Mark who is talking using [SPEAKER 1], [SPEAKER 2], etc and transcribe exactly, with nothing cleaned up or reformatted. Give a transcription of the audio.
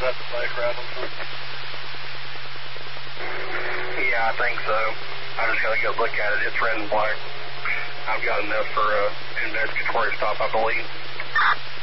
[SPEAKER 1] that the bike Robinson?
[SPEAKER 2] Yeah, I think so. I just gotta go look at it. It's red and black. I've got enough for a investigatory stop, I believe.